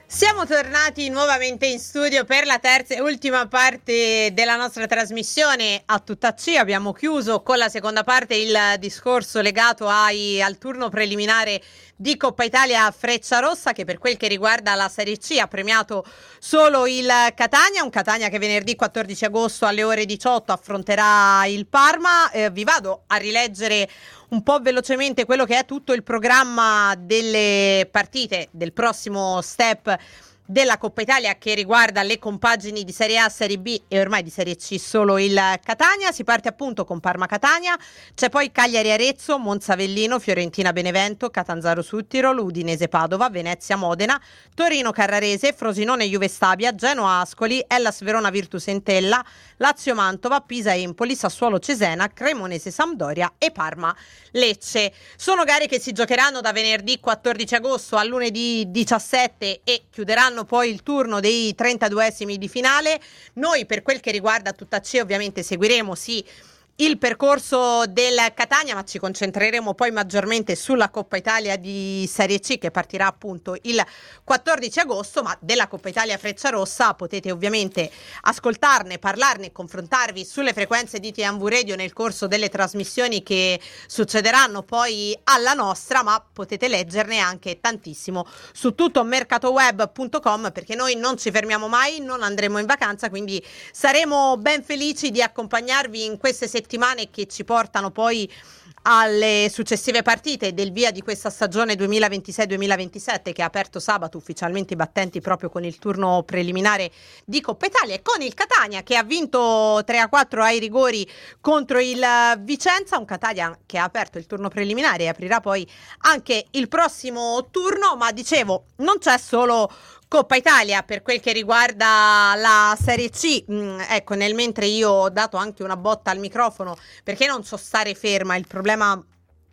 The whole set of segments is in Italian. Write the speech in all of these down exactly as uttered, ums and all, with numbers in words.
Siamo tornati nuovamente in studio per la terza e ultima parte della nostra trasmissione a tutta C. Abbiamo chiuso con la seconda parte il discorso legato ai, al turno preliminare di Coppa Italia Frecciarossa, che per quel che riguarda la Serie C ha premiato solo il Catania, un Catania che venerdì quattordici agosto alle ore diciotto affronterà il Parma. Eh, vi vado a rileggere un po' velocemente quello che è tutto il programma delle partite del prossimo step della Coppa Italia, che riguarda le compagini di Serie A, Serie B e ormai di Serie C solo il Catania. Si parte appunto con Parma Catania, c'è poi Cagliari Arezzo, Monza Avellino, Fiorentina Benevento, Catanzaro Südtirol, Udinese Padova, Venezia Modena, Torino Carrarese, Frosinone Juve Stabia, Genoa Ascoli, Hellas Verona Virtus Entella, Lazio Mantova, Pisa Empoli, Sassuolo Cesena, Cremonese Sampdoria e Parma Lecce. Sono gare che si giocheranno da venerdì quattordici agosto a lunedì diciassette e chiuderanno poi il turno dei trentaduesimi di finale. Noi, per quel che riguarda tutta C, ovviamente seguiremo sì il percorso del Catania, ma ci concentreremo poi maggiormente sulla Coppa Italia di Serie C, che partirà appunto il quattordici agosto. Ma della Coppa Italia Frecciarossa potete ovviamente ascoltarne, parlarne e confrontarvi sulle frequenze di T M V Radio nel corso delle trasmissioni che succederanno poi alla nostra, ma potete leggerne anche tantissimo su tutto mercatoweb punto com, perché noi non ci fermiamo mai, non andremo in vacanza, quindi saremo ben felici di accompagnarvi in queste settimane che ci portano poi alle successive partite del via di questa stagione duemilaventisei duemilaventisette, che ha aperto sabato ufficialmente i battenti proprio con il turno preliminare di Coppa Italia, e con il Catania che ha vinto tre a quattro ai rigori contro il Vicenza, un Catania che ha aperto il turno preliminare e aprirà poi anche il prossimo turno. Ma dicevo, non c'è solo Coppa Italia per quel che riguarda la Serie C. Mm, ecco, nel mentre io ho dato anche una botta al microfono perché non so stare ferma, il problema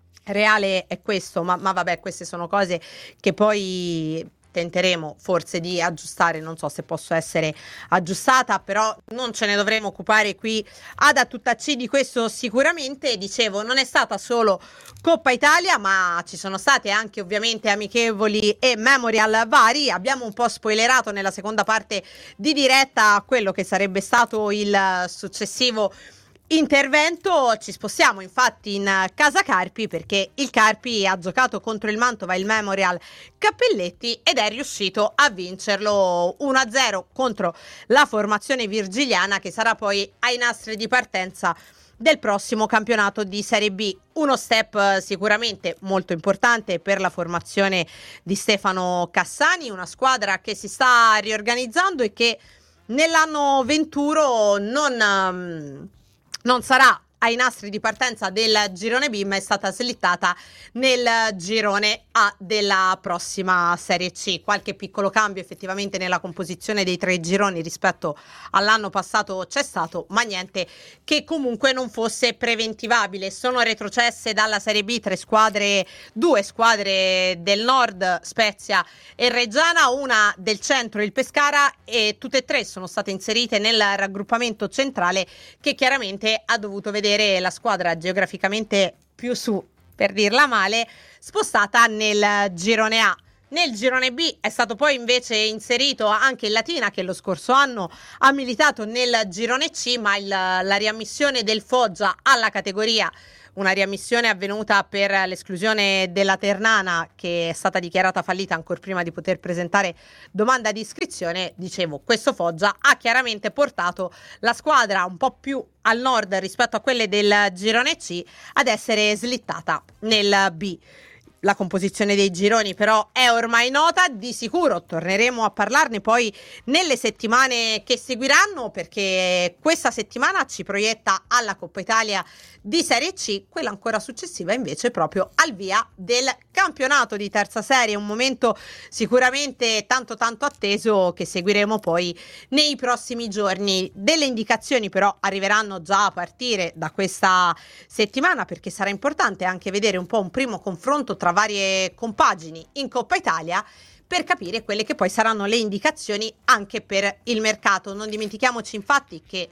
reale è questo, ma, ma vabbè, queste sono cose che poi tenteremo forse di aggiustare, non so se posso essere aggiustata, però non ce ne dovremo occupare qui ad A Tutta C di questo sicuramente. Dicevo, non è stata solo Coppa Italia, ma ci sono state anche ovviamente amichevoli e memorial vari. Abbiamo un po' spoilerato nella seconda parte di diretta quello che sarebbe stato il successivo intervento. Ci spostiamo infatti in casa Carpi, perché il Carpi ha giocato contro il Mantova il Memorial Cappelletti ed è riuscito a vincerlo uno a zero contro la formazione virgiliana, che sarà poi ai nastri di partenza del prossimo campionato di Serie B. Uno step sicuramente molto importante per la formazione di Stefano Cassani, una squadra che si sta riorganizzando e che nell'anno venturo non non sarà ai nastri di partenza del girone B, ma è stata slittata nel girone A della prossima Serie C. Qualche piccolo cambio effettivamente nella composizione dei tre gironi rispetto all'anno passato c'è stato, ma niente che comunque non fosse preventivabile. Sono retrocesse dalla Serie B tre squadre, due squadre del nord, Spezia e Reggiana, una del centro, il Pescara, e tutte e tre sono state inserite nel raggruppamento centrale, che chiaramente ha dovuto vedere la squadra geograficamente più su, per dirla male, spostata nel girone A. Nel girone B è stato poi invece inserito anche il Latina, che lo scorso anno ha militato nel girone C, ma il, la riammissione del Foggia alla categoria, una riammissione avvenuta per l'esclusione della Ternana, che è stata dichiarata fallita ancora prima di poter presentare domanda di iscrizione. Dicevo, questo Foggia ha chiaramente portato la squadra un po' più al nord rispetto a quelle del girone C ad essere slittata nel B. La composizione dei gironi però è ormai nota, di sicuro torneremo a parlarne poi nelle settimane che seguiranno, perché questa settimana ci proietta alla Coppa Italia di Serie C, quella ancora successiva invece proprio al via del campionato di terza serie, un momento sicuramente tanto tanto atteso che seguiremo poi nei prossimi giorni. Delle indicazioni però arriveranno già a partire da questa settimana, perché sarà importante anche vedere un po' un primo confronto tra varie compagini in Coppa Italia, per capire quelle che poi saranno le indicazioni anche per il mercato. Non dimentichiamoci infatti che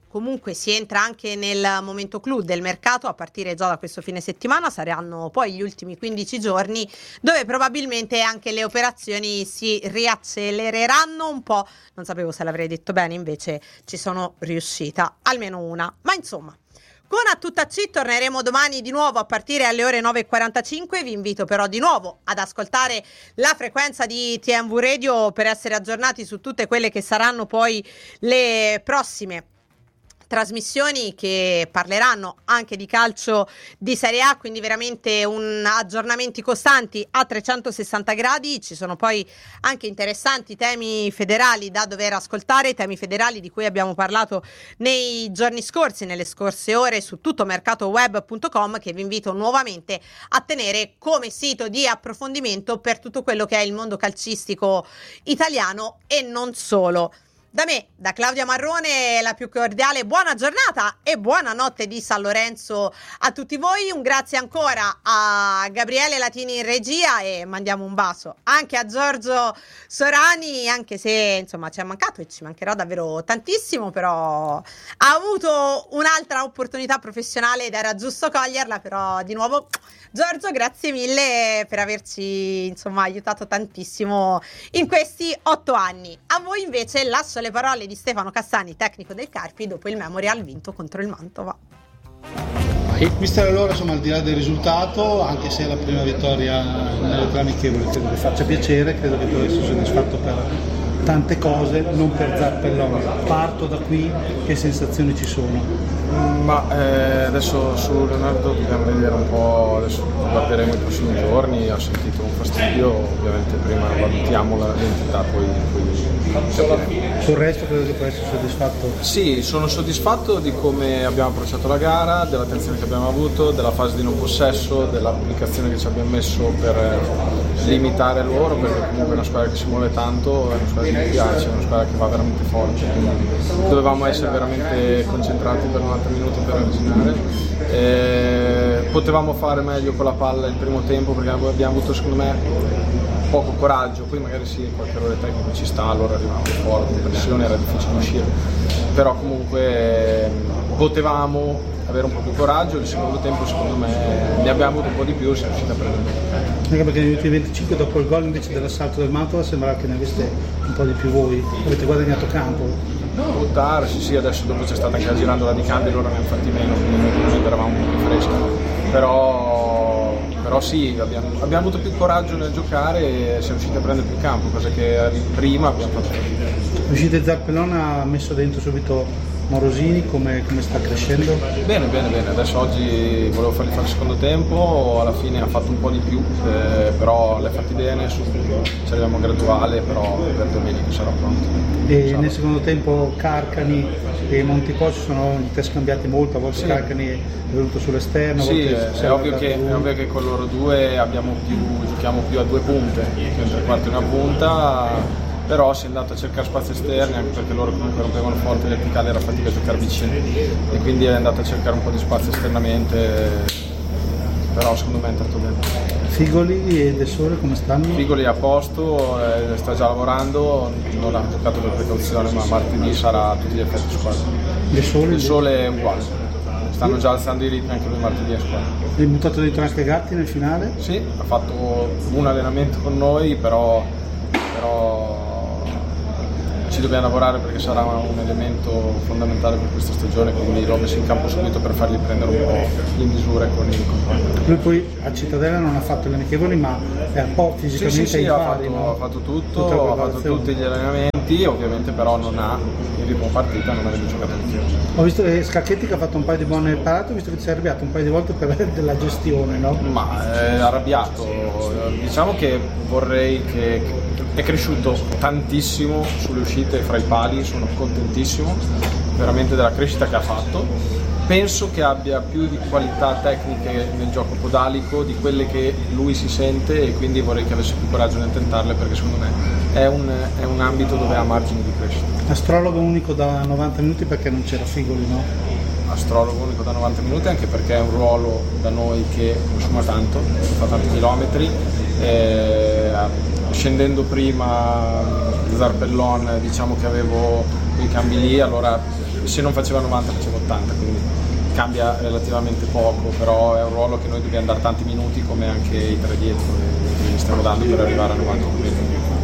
comunque si entra anche nel momento clou del mercato a partire già da questo fine settimana. Saranno poi gli ultimi quindici giorni dove probabilmente anche le operazioni si riaccelereranno un po'. Non sapevo se l'avrei detto bene, invece ci sono riuscita, almeno una. Ma insomma, con A Tutta C torneremo domani di nuovo a partire alle ore nove e quarantacinque. Vi invito però di nuovo ad ascoltare la frequenza di T M V Radio per essere aggiornati su tutte quelle che saranno poi le prossime trasmissioni che parleranno anche di calcio di Serie A, quindi veramente un aggiornamenti costanti a trecentosessanta gradi. Ci sono poi anche interessanti temi federali da dover ascoltare, temi federali di cui abbiamo parlato nei giorni scorsi, nelle scorse ore, su tutto mercatoweb punto com, che vi invito nuovamente a tenere come sito di approfondimento per tutto quello che è il mondo calcistico italiano e non solo. Da me, da Claudia Marrone, la più cordiale buona giornata e buonanotte di San Lorenzo a tutti voi. Un grazie ancora a Gabriele Latini in regia e mandiamo un bacio anche a Giorgio Sorani, anche se insomma ci è mancato e ci mancherà davvero tantissimo, però ha avuto un'altra opportunità professionale ed era giusto coglierla. Però di nuovo Giorgio, grazie mille per averci insomma aiutato tantissimo in questi otto anni. A voi invece lascio le parole di Stefano Cassani, tecnico del Carpi, dopo il Memorial vinto contro il Mantova. Mister, allora insomma, al di là del risultato, anche se è la prima vittoria nelle tre amichevoli, credo che faccia piacere, credo che tu sia soddisfatto per tante cose, non per Zappellone. Parto da qui, che sensazioni ci sono? Ma eh, adesso su Leonardo dobbiamo vedere un po', adesso guarderemo i prossimi giorni. Ho sentito un fastidio, ovviamente prima valutiamo l'entità, poi, poi sul resto credo che può essere soddisfatto? Sì, sono soddisfatto di come abbiamo approcciato la gara, dell'attenzione che abbiamo avuto, della fase di non possesso, dell'applicazione che ci abbiamo messo per limitare loro, perché comunque è una squadra che si muove tanto, è una squadra che mi piace, è una squadra che va veramente forte, quindi dovevamo essere veramente concentrati per novanta minuti per avvicinare. E potevamo fare meglio con la palla il primo tempo, perché abbiamo avuto secondo me poco coraggio, poi magari sì, qualche errore tecnico ci sta, allora arrivavamo forte, in pressione era difficile uscire, però comunque potevamo avere un po' più coraggio. Il secondo tempo secondo me ne abbiamo avuto un po' di più e siamo riusciti a prendere. Anche perché negli ultimi venticinque, dopo il gol invece dell'assalto del Mantova, sembrava che ne aveste un po' di più voi, avete guadagnato campo. Può darsi, sì, adesso dopo c'è stata anche la girandola di Cambi, loro ne hanno fatti meno, quindi noi probabilmente eravamo un po' più freschi, però, però sì, abbiamo, abbiamo avuto più coraggio nel giocare e siamo riusciti a prendere più campo, cosa che prima abbiamo fatto fatica. Riuscite, Zappellone ha messo dentro subito Morosini, come, come sta crescendo? Bene, bene, bene, adesso oggi volevo fargli fare il secondo tempo, alla fine ha fatto un po' di più, eh, però l'hai fatti bene, su, ci arriviamo graduale, però per domenica sarà pronto. E nel secondo tempo Carcani e Montipò si sono interscambiati molto, a volte sì. Carcani è venuto sull'esterno, a sì, volte è, è, ovvio che, è ovvio che con loro due abbiamo più, giochiamo più a due punte, più un tre quarti e una punta, però si è andato a cercare spazi esterni, anche perché loro comunque rompevano forte il verticale, era fatica a giocare vicino e quindi è andato a cercare un po' di spazio esternamente, però secondo me è entrato bene. Figoli e De Sole come stanno? Figoli è a posto, eh, sta già lavorando, non ha giocato per precauzione, ma martedì sarà a tutti gli effetti a squadra. De Sole? De Sole è uguale, stanno già alzando i ritmi anche lui martedì a squadra. Hai buttato dentro anche Gatti nel finale? Sì, ha fatto un allenamento con noi, però, però ci dobbiamo lavorare perché sarà un elemento fondamentale per questa stagione, quindi l'ho messo in campo subito per fargli prendere un po' le misure con i compagni. Lui poi a Cittadella non ha fatto le amichevoli, ma è un po' fisicamente sì, sì, sì, in ha, pari, fatto, no? ha fatto tutto, ha fatto tutti gli allenamenti, ovviamente però non ha il ritmo partita, non avendo giocato amichevoli. Ho visto che Scacchetti che ha fatto un paio di buone parate, ho visto che ti sei arrabbiato un paio di volte per della gestione, no? Ma è arrabbiato, diciamo che vorrei che è cresciuto tantissimo sulle uscite fra i pali, sono contentissimo veramente della crescita che ha fatto. Penso che abbia più di qualità tecniche nel gioco podalico di quelle che lui si sente e quindi vorrei che avesse più coraggio nel tentarle, perché secondo me è un, è un ambito dove ha margini di crescita. Astrologo unico da novanta minuti perché non c'era Figoli, no? Astrologo unico da novanta minuti anche perché è un ruolo da noi che consuma tanto, fa tanti chilometri, e scendendo prima Zarpellon, diciamo che avevo quei cambi lì, allora se non faceva novanta facevo ottanta, quindi cambia relativamente poco, però è un ruolo che noi dobbiamo dare tanti minuti come anche i tre dietro che gli stiamo dando per arrivare a novanta minuti.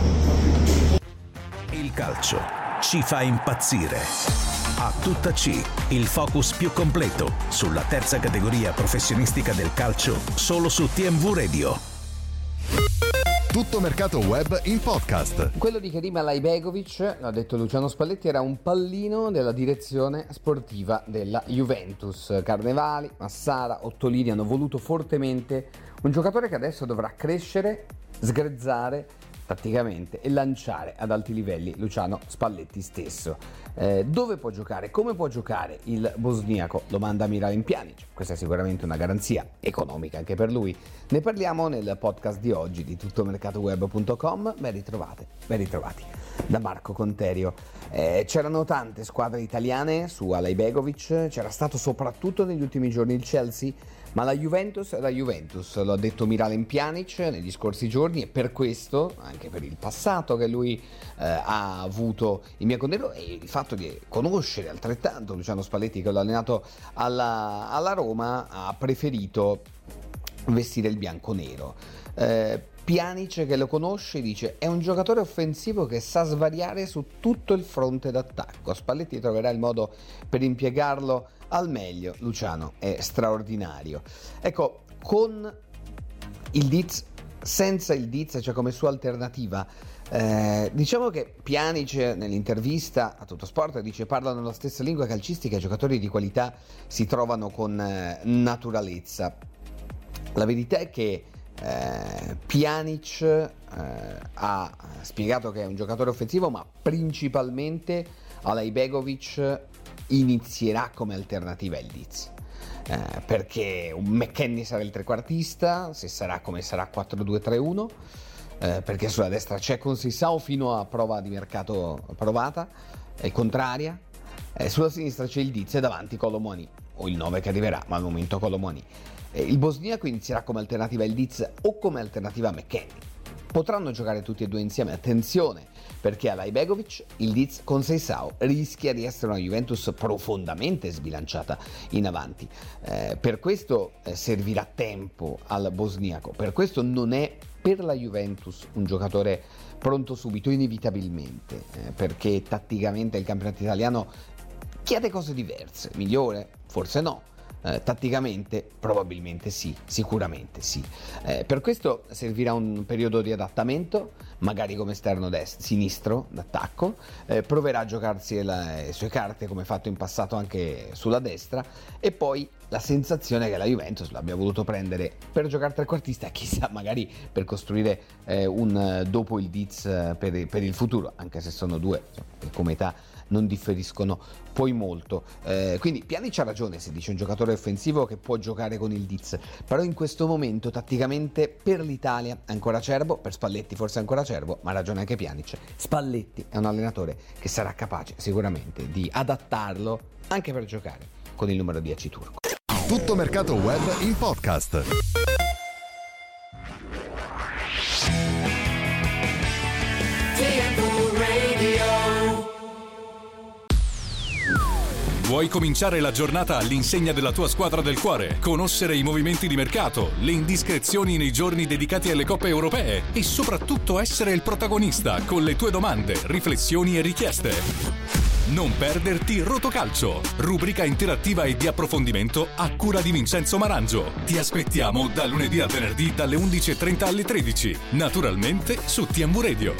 Il calcio ci fa impazzire. A tutta C, il focus più completo sulla terza categoria professionistica del calcio, solo su T M V Radio. Tutto mercato web in podcast. Quello di Kerim Alajbegovic, l'ha detto Luciano Spalletti, era un pallino della direzione sportiva della Juventus. Carnevali, Massara, Ottolini hanno voluto fortemente un giocatore che adesso dovrà crescere, sgrezzare tatticamente e lanciare ad alti livelli Luciano Spalletti stesso. Eh, dove può giocare? Come può giocare il bosniaco? Domanda Miralem Pjanic. Questa è sicuramente una garanzia economica anche per lui. Ne parliamo nel podcast di oggi di tuttomercatoweb punto com. Ben ritrovate, ben ritrovati da Marco Conterio. Eh, c'erano tante squadre italiane su Alajbegovic, c'era stato soprattutto negli ultimi giorni il Chelsea, ma la Juventus è la Juventus, lo ha detto Miralem Pjanic negli scorsi giorni, e per questo, anche per il passato che lui eh, ha avuto in bianconero e il fatto di conoscere altrettanto Luciano Spalletti che l'ha allenato alla, alla Roma, ha preferito vestire il bianconero. Eh, Pjanic, che lo conosce, dice: è un giocatore offensivo che sa svariare su tutto il fronte d'attacco. Spalletti troverà il modo per impiegarlo al meglio. Luciano è straordinario. Ecco, con il Diz, senza il Diz, cioè come sua alternativa, eh, diciamo che Pjanic nell'intervista a Tuttosport dice: parlano la stessa lingua calcistica, i giocatori di qualità si trovano con eh, naturalezza. La verità è che Eh, Pjanic eh, ha spiegato che è un giocatore offensivo, ma principalmente Alajbegovic inizierà come alternativa il Diz, eh, perché un McKennie sarà il trequartista, se sarà come sarà quattro due tre uno, eh, perché sulla destra c'è Conceição fino a prova di mercato provata e contraria, eh, sulla sinistra c'è il Diz e davanti Kolo Muani, o il nove che arriverà, ma al momento Kolo Muani. Il bosniaco inizierà come alternativa il Diz o come alternativa a McKennie. Potranno giocare tutti e due insieme, attenzione, perché Alajbegovic, il Diz con Conceição rischia di essere una Juventus profondamente sbilanciata in avanti. Eh, per questo eh, servirà tempo al bosniaco, per questo non è per la Juventus un giocatore pronto subito, inevitabilmente, eh, perché tatticamente il campionato italiano chiede cose diverse, migliore? Forse no. Eh, tatticamente probabilmente sì, sicuramente sì. Eh, per questo servirà un periodo di adattamento, magari come esterno dest- sinistro d'attacco, eh, proverà a giocarsi la, le sue carte come fatto in passato anche sulla destra, e poi la sensazione che la Juventus l'abbia voluto prendere per giocare trequartista, chissà, magari per costruire eh, un dopo il Diz per, per il futuro, anche se sono due insomma, che come età non differiscono poi molto. Eh, quindi Pjanic ha ragione se dice un giocatore offensivo che può giocare con il Diz, però in questo momento tatticamente per l'Italia è ancora acerbo, per Spalletti forse è ancora acerbo, ma ha ragione anche Pjanic. Spalletti è un allenatore che sarà capace sicuramente di adattarlo anche per giocare con il numero dieci turco. Tutto mercato web in podcast. Vuoi cominciare la giornata all'insegna della tua squadra del cuore? Conoscere i movimenti di mercato, le indiscrezioni nei giorni dedicati alle coppe europee e soprattutto essere il protagonista con le tue domande, riflessioni e richieste? Non perderti Rotocalcio, rubrica interattiva e di approfondimento a cura di Vincenzo Marangio. Ti aspettiamo da lunedì a venerdì dalle undici e trenta alle tredici, naturalmente su T M V Radio.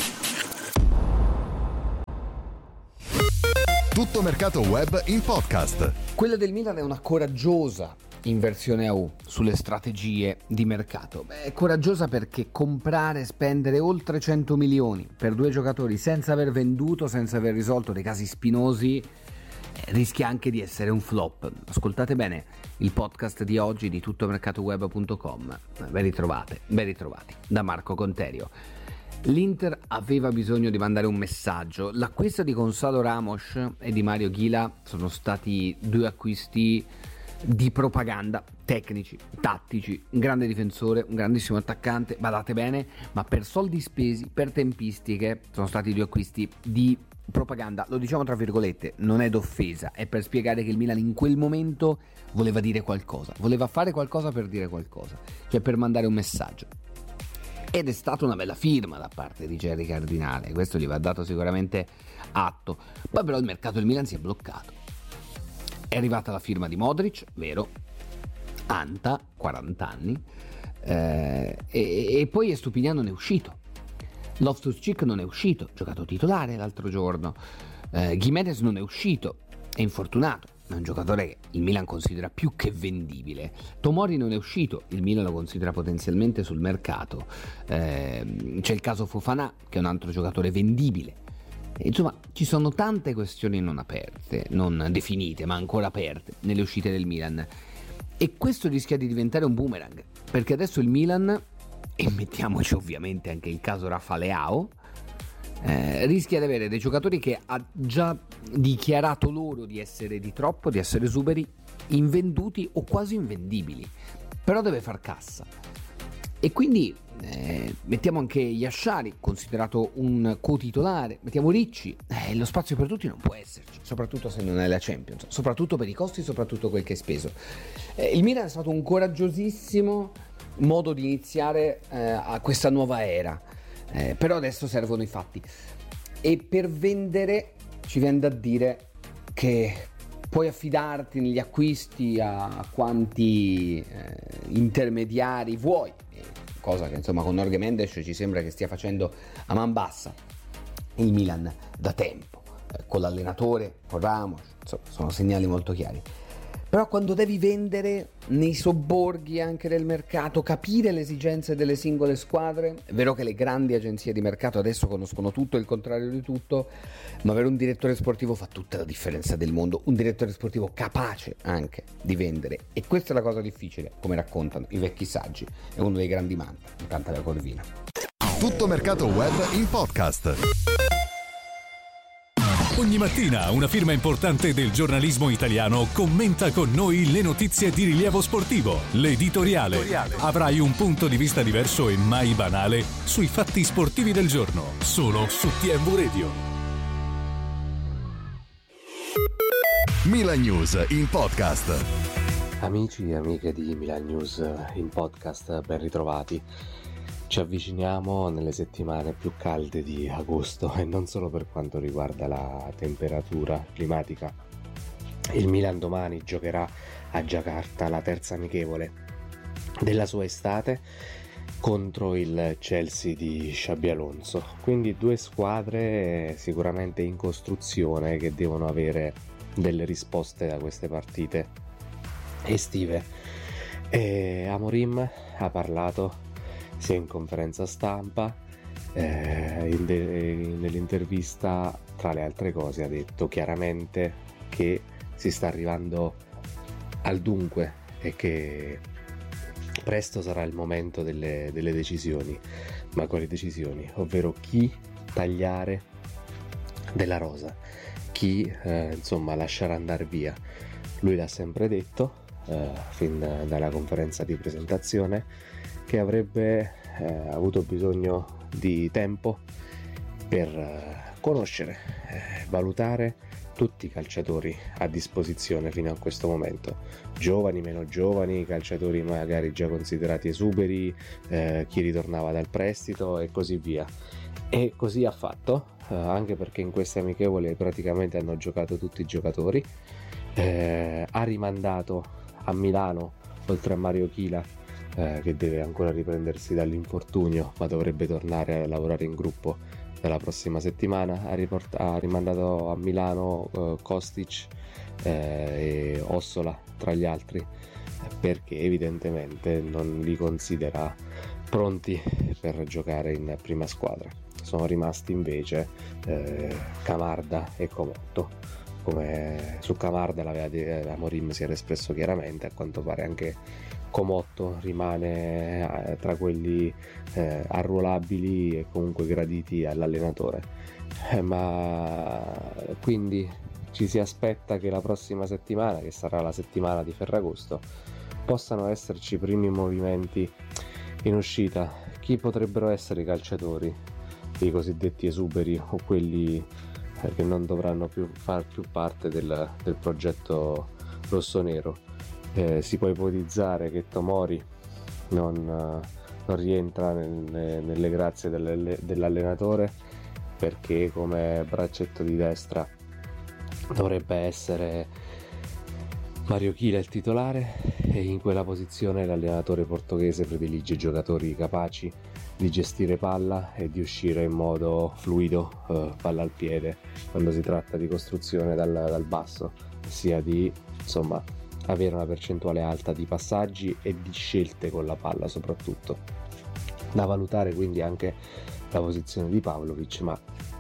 Tutto mercato web in podcast. Quella del Milan è una coraggiosa inversione a U sulle strategie di mercato. Beh, è coraggiosa perché comprare e spendere oltre cento milioni per due giocatori senza aver venduto, senza aver risolto dei casi spinosi, eh, rischia anche di essere un flop. Ascoltate bene il podcast di oggi di tuttomercatoweb punto com. Ben ritrovate, ben ritrovati da Marco Conterio. L'Inter aveva bisogno di mandare un messaggio. L'acquisto di Gonzalo Ramos e di Mario Ghila sono stati due acquisti di propaganda, tecnici, tattici, un grande difensore, un grandissimo attaccante, badate bene, ma per soldi spesi, per tempistiche, sono stati due acquisti di propaganda, lo diciamo tra virgolette, non è d'offesa, è per spiegare che il Milan in quel momento voleva dire qualcosa, voleva fare qualcosa per dire qualcosa, cioè per mandare un messaggio. Ed è stata una bella firma da parte di Gerry Cardinale, questo gli va dato sicuramente atto. Poi però il mercato del Milan si è bloccato. È arrivata la firma di Modric, vero, Anta, quaranta anni, eh, e, e poi Estupiñán non è uscito, Loftus-Cheek non è uscito, giocato titolare l'altro giorno, eh, Giménez non è uscito, è infortunato, è un giocatore che il Milan considera più che vendibile, Tomori non è uscito, il Milan lo considera potenzialmente sul mercato, eh, c'è il caso Fofana che è un altro giocatore vendibile. Insomma, ci sono tante questioni non aperte, non definite, ma ancora aperte nelle uscite del Milan. E questo rischia di diventare un boomerang, perché adesso il Milan, e mettiamoci ovviamente anche il caso Rafa Leao, eh, rischia di avere dei giocatori che ha già dichiarato loro di essere di troppo, di essere esuberi, invenduti o quasi invendibili. Però deve far cassa. E quindi eh, mettiamo anche Yashari, considerato un co-titolare, mettiamo Ricci, eh, lo spazio per tutti non può esserci, soprattutto se non è la Champions, soprattutto per i costi, soprattutto quel che è speso. Eh, il Milan è stato un coraggiosissimo modo di iniziare eh, a questa nuova era, eh, però adesso servono i fatti. E per vendere ci viene da dire che puoi affidarti negli acquisti a quanti eh, intermediari vuoi, cosa che insomma con Jorge Mendes ci sembra che stia facendo a man bassa il Milan da tempo, eh, con l'allenatore, con Ramos, insomma sono segnali molto chiari. Però quando devi vendere nei sobborghi anche del mercato, capire le esigenze delle singole squadre, è vero che le grandi agenzie di mercato adesso conoscono tutto e il contrario di tutto, ma avere un direttore sportivo fa tutta la differenza del mondo, un direttore sportivo capace anche di vendere, e questa è la cosa difficile, come raccontano i vecchi saggi, è uno dei grandi manta, mi canta la Corvina. Tutto Mercato Web in podcast. Ogni mattina una firma importante del giornalismo italiano commenta con noi le notizie di rilievo sportivo. L'editoriale. Avrai un punto di vista diverso e mai banale sui fatti sportivi del giorno, solo su T M V Radio. Milan News in podcast. Amici e amiche di Milan News in podcast, ben ritrovati. Ci avviciniamo nelle settimane più calde di agosto e non solo per quanto riguarda la temperatura climatica. Il Milan domani giocherà a Giacarta la terza amichevole della sua estate contro il Chelsea di Xabi Alonso. Quindi due squadre sicuramente in costruzione che devono avere delle risposte da queste partite estive. E Amorim ha parlato sia in conferenza stampa, eh, in de- nell'intervista, tra le altre cose, ha detto chiaramente che si sta arrivando al dunque e che presto sarà il momento delle, delle decisioni. Ma quali decisioni? Ovvero chi tagliare della rosa, chi eh, insomma lasciare andare via. Lui l'ha sempre detto, eh, fin da, dalla conferenza di presentazione, che avrebbe eh, avuto bisogno di tempo per eh, conoscere, eh, valutare tutti i calciatori a disposizione fino a questo momento, giovani, meno giovani, calciatori magari già considerati esuberi, eh, chi ritornava dal prestito e così via. E così ha fatto, eh, anche perché in queste amichevoli praticamente hanno giocato tutti i giocatori. Eh, ha rimandato a Milano, oltre a Mario Chila, Eh, che deve ancora riprendersi dall'infortunio ma dovrebbe tornare a lavorare in gruppo dalla prossima settimana, ha, riport- ha rimandato a Milano eh, Kostic eh, e Ossola tra gli altri, perché evidentemente non li considera pronti per giocare in prima squadra. Sono rimasti invece eh, Camarda e Comotto. Come su Camarda l'aveva de- Amorim si era espresso chiaramente, a quanto pare anche Comotto rimane eh, tra quelli eh, arruolabili e comunque graditi all'allenatore. Eh, ma quindi ci si aspetta che la prossima settimana, che sarà la settimana di Ferragosto, possano esserci i primi movimenti in uscita. Chi potrebbero essere i calciatori, i cosiddetti esuberi o quelli che non dovranno più far più parte del, del progetto rossonero? Eh, si può ipotizzare che Tomori non, non rientra nel, nelle grazie dell'allenatore, perché come braccetto di destra dovrebbe essere Mario Chila il titolare, e in quella posizione l'allenatore portoghese predilige giocatori capaci di gestire palla e di uscire in modo fluido, eh, palla al piede, quando si tratta di costruzione dal, dal basso, sia di insomma avere una percentuale alta di passaggi e di scelte con la palla soprattutto. Da valutare quindi anche la posizione di Pavlovic, ma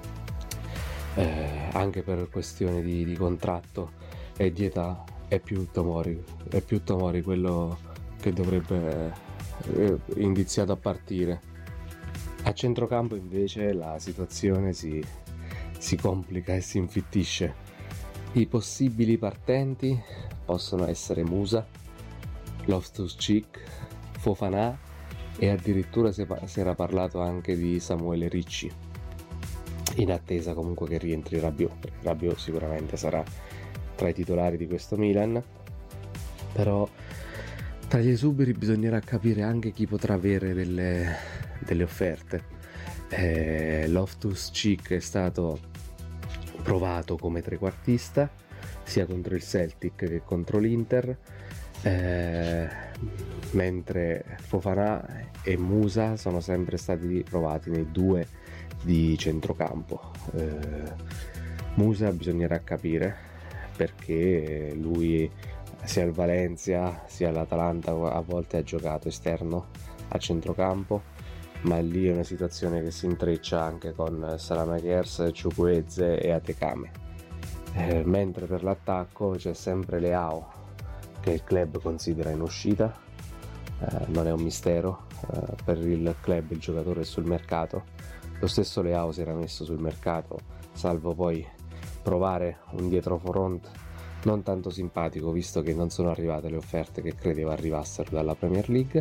eh, anche per questione di, di contratto e di età è più Tomori, è più Tomori quello che dovrebbe eh, indiziato a partire. A centrocampo invece la situazione si, si complica e si infittisce. I possibili partenti possono essere Musa, Loftus-Cheek, Fofana, e addirittura si era parlato anche di Samuele Ricci, in attesa comunque che rientri Rabiot, perché Rabiot sicuramente sarà tra i titolari di questo Milan. Però tra gli esuberi bisognerà capire anche chi potrà avere delle, delle offerte. eh, Loftus-Cheek è stato provato come trequartista sia contro il Celtic che contro l'Inter, eh, mentre Fofana e Musa sono sempre stati provati nei due di centrocampo. eh, Musa bisognerà capire, perché lui sia al Valencia sia all'Atalanta a volte ha giocato esterno a centrocampo, ma lì è una situazione che si intreccia anche con Salamakers, Chukwueze e Atekame. Eh, mentre per l'attacco c'è sempre Leao, che il club considera in uscita. Eh, non è un mistero, eh, per il club il giocatore è sul mercato. Lo stesso Leao si era messo sul mercato, salvo poi provare un dietro front non tanto simpatico, visto che non sono arrivate le offerte che credeva arrivassero dalla Premier League.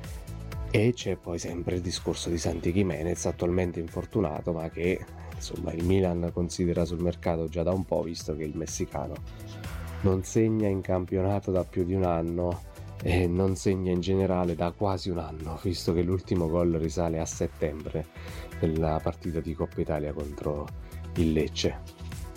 E c'è poi sempre il discorso di Santi Gimenez, attualmente infortunato, ma che insomma il Milan considera sul mercato già da un po', visto che il messicano non segna in campionato da più di un anno e non segna in generale da quasi un anno, visto che l'ultimo gol risale a settembre nella partita di Coppa Italia contro il Lecce.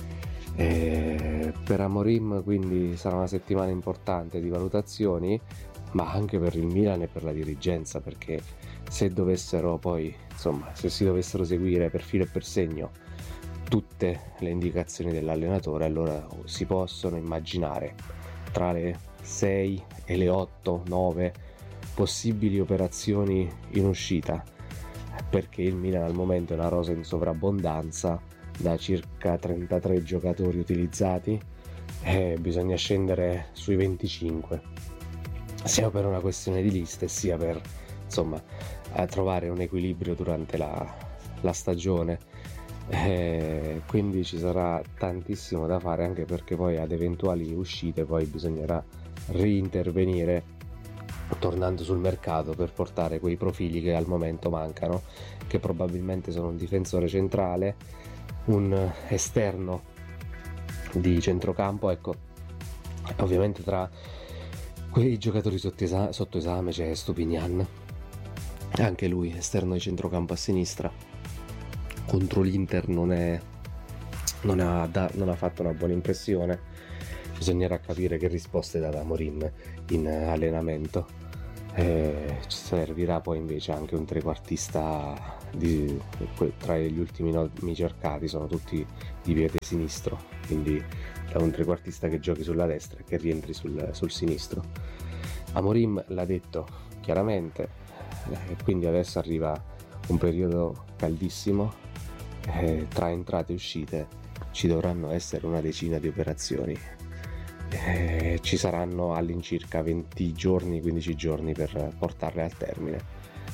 E per Amorim quindi sarà una settimana importante di valutazioni, ma anche per il Milan e per la dirigenza, perché se dovessero poi insomma se si dovessero seguire per filo e per segno tutte le indicazioni dell'allenatore, allora si possono immaginare tra le sei e le otto nove possibili operazioni in uscita, perché il Milan al momento è una rosa in sovrabbondanza da circa trentatré giocatori utilizzati e bisogna scendere sui venticinque, sia per una questione di liste sia per insomma a trovare un equilibrio durante la, la stagione. Eh, quindi ci sarà tantissimo da fare, anche perché poi ad eventuali uscite poi bisognerà reintervenire tornando sul mercato per portare quei profili che al momento mancano, che probabilmente sono un difensore centrale, un esterno di centrocampo. Ecco, ovviamente tra quei giocatori sotto esame, sotto esame c'è Stupinian, anche lui esterno di centrocampo a sinistra. Contro l'Inter non, è, non, ha, da, non ha fatto una buona impressione. Bisognerà capire che risposte dà da Amorim in allenamento. Eh, ci servirà poi invece anche un trequartista di, tra gli ultimi nomi cercati sono tutti di piede sinistro, quindi da un trequartista che giochi sulla destra e che rientri sul, sul sinistro. Amorim l'ha detto chiaramente, eh, quindi adesso arriva un periodo caldissimo, eh, tra entrate e uscite ci dovranno essere una decina di operazioni. Eh, ci saranno all'incirca venti giorni, quindici giorni per portarle al termine.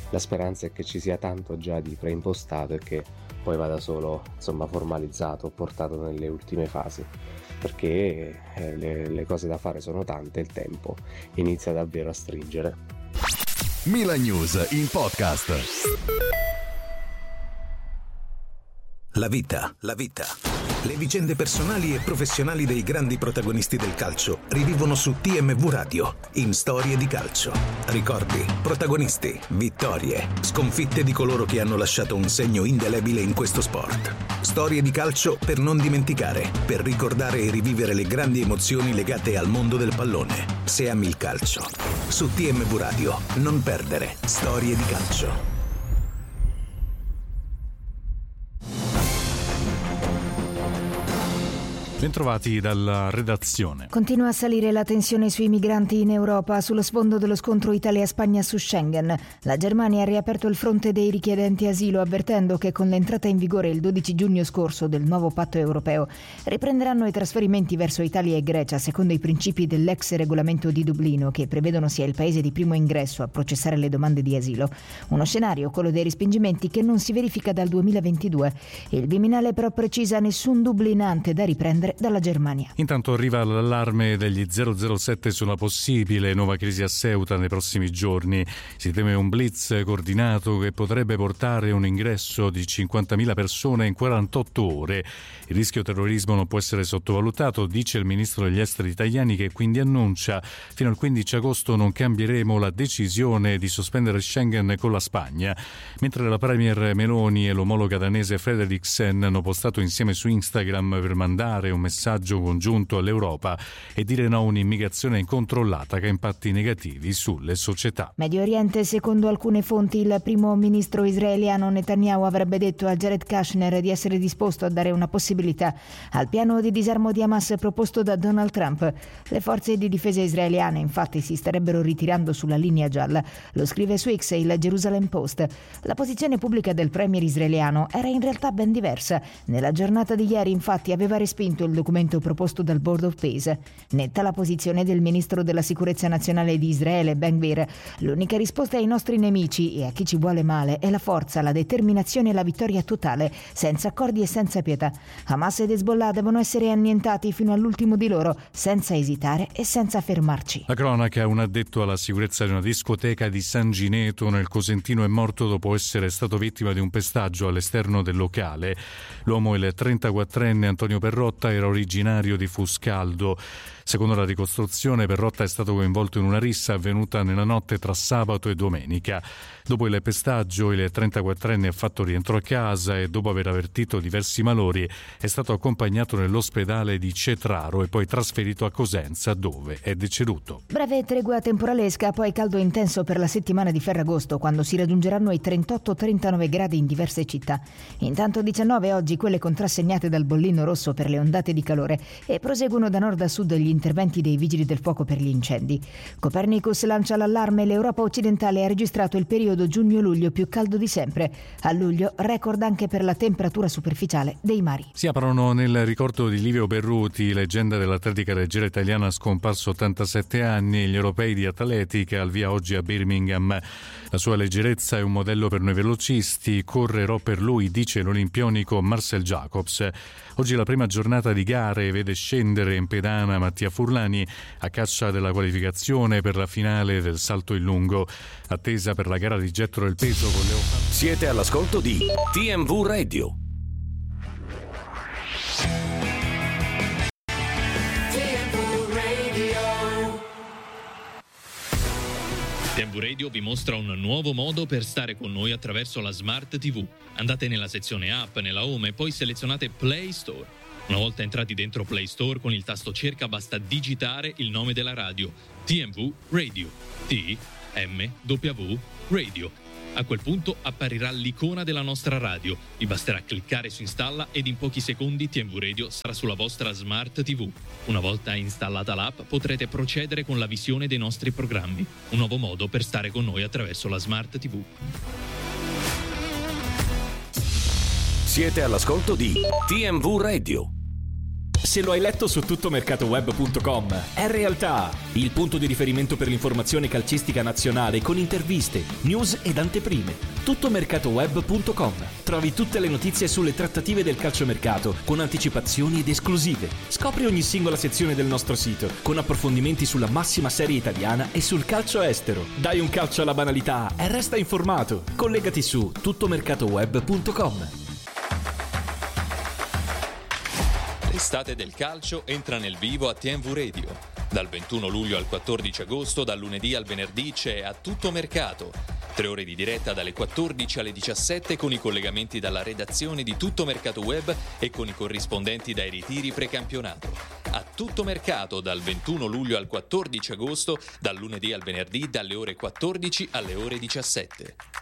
La speranza è che ci sia tanto già di preimpostato e che poi vada solo, insomma, formalizzato, portato nelle ultime fasi, perché eh, le, le cose da fare sono tante e il tempo inizia davvero a stringere. Milan News in podcast. La vita, la vita. Le vicende personali e professionali dei grandi protagonisti del calcio rivivono su T M V Radio in Storie di calcio. Ricordi, protagonisti, vittorie, sconfitte di coloro che hanno lasciato un segno indelebile in questo sport. Storie di calcio per non dimenticare, per ricordare e rivivere le grandi emozioni legate al mondo del pallone. Se ami il calcio. Su T M V Radio, non perdere Storie di calcio. Bentrovati dalla redazione. Continua a salire la tensione sui migranti in Europa sullo sfondo dello scontro Italia-Spagna su Schengen. La Germania ha riaperto il fronte dei richiedenti asilo avvertendo che con l'entrata in vigore il dodici giugno scorso del nuovo patto europeo riprenderanno i trasferimenti verso Italia e Grecia secondo i principi dell'ex regolamento di Dublino che prevedono sia il paese di primo ingresso a processare le domande di asilo. Uno scenario, quello dei respingimenti, che non si verifica dal duemilaventidue. Il Viminale però precisa nessun dublinante da riprendere dalla Germania. Intanto arriva l'allarme degli zero zero sette sulla possibile nuova crisi a Ceuta nei prossimi giorni. Si teme un blitz coordinato che potrebbe portare un ingresso di cinquantamila persone in quarantotto ore. Il rischio terrorismo non può essere sottovalutato, dice il ministro degli esteri italiani, che quindi annuncia fino al quindici agosto non cambieremo la decisione di sospendere Schengen con la Spagna, mentre la premier Meloni e l'omologa danese Frederiksen hanno postato insieme su Instagram per mandare un messaggio congiunto all'Europa e dire no a un'immigrazione incontrollata che ha impatti negativi sulle società. Medio Oriente, secondo alcune fonti, il primo ministro israeliano Netanyahu avrebbe detto a Jared Kushner di essere disposto a dare una possibilità al piano di disarmo di Hamas proposto da Donald Trump. Le forze di difesa israeliane infatti si starebbero ritirando sulla linea gialla, lo scrive su X il Jerusalem Post. La posizione pubblica del premier israeliano era in realtà ben diversa. Nella giornata di ieri infatti aveva respinto il documento proposto dal Board of Peace. Netta la posizione del ministro della sicurezza nazionale di Israele, Ben Gvir. L'unica risposta ai nostri nemici e a chi ci vuole male è la forza, la determinazione e la vittoria totale, senza accordi e senza pietà. Hamas ed Hezbollah devono essere annientati fino all'ultimo di loro, senza esitare e senza fermarci. La cronaca: un addetto alla sicurezza di una discoteca di San Gineto nel Cosentino è morto dopo essere stato vittima di un pestaggio all'esterno del locale. L'uomo, il trentaquattrenne Antonio Perrotta, era originario di Fuscaldo. Secondo la ricostruzione, Perrotta è stato coinvolto in una rissa avvenuta nella notte tra sabato e domenica. Dopo il pestaggio, il trentaquattrenne ha fatto rientro a casa e, dopo aver avvertito diversi malori, è stato accompagnato nell'ospedale di Cetraro e poi trasferito a Cosenza, dove è deceduto. Breve tregua temporalesca, poi caldo intenso per la settimana di Ferragosto, quando si raggiungeranno i trentotto trentanove gradi in diverse città. Intanto diciannove oggi quelle contrassegnate dal bollino rosso per le ondate di calore, e proseguono da nord a sud gli interventi dei vigili del fuoco per gli incendi. Copernicus lancia l'allarme: l'Europa occidentale ha registrato il periodo giugno-luglio più caldo di sempre. A luglio record anche per la temperatura superficiale dei mari. Si aprono nel ricordo di Livio Berruti, leggenda dell'atletica leggera italiana scomparso ottantasette anni. Gli europei di atletica al via oggi a Birmingham. La sua leggerezza è un modello per noi velocisti. Correrò per lui, dice l'olimpionico Marcel Jacobs. Oggi la prima giornata di gare vede scendere in pedana Mattia Furlani a caccia della qualificazione per la finale del salto in lungo. Attesa per la gara di getto del peso con Leo. Siete all'ascolto di T M V Radio. T M V Radio vi mostra un nuovo modo per stare con noi attraverso la Smart ti vu. Andate nella sezione app, nella home, e poi selezionate Play Store. Una volta entrati dentro Play Store, con il tasto cerca basta digitare il nome della radio: T M V Radio. T M W Radio. A quel punto apparirà l'icona della nostra radio. Vi basterà cliccare su installa ed in pochi secondi T M V Radio sarà sulla vostra Smart ti vu. Una volta installata l'app potrete procedere con la visione dei nostri programmi. Un nuovo modo per stare con noi attraverso la Smart ti vu. Siete all'ascolto di T M V Radio. se lo hai letto su tuttomercatoweb punto com. È realtà, il punto di riferimento per l'informazione calcistica nazionale con interviste, news ed anteprime. tuttomercatoweb punto com. Trovi tutte le notizie sulle trattative del calciomercato con anticipazioni ed esclusive. Scopri ogni singola sezione del nostro sito con approfondimenti sulla massima serie italiana e sul calcio estero. Dai un calcio alla banalità e resta informato. Collegati su tuttomercatoweb punto com. L'estate del calcio entra nel vivo a T M V Radio. Dal ventuno luglio al quattordici agosto, dal lunedì al venerdì c'è A Tutto Mercato. Tre ore di diretta dalle quattordici alle diciassette con i collegamenti dalla redazione di Tutto Mercato Web e con i corrispondenti dai ritiri precampionato. A Tutto Mercato dal ventuno luglio al quattordici agosto, dal lunedì al venerdì dalle ore quattordici alle ore diciassette.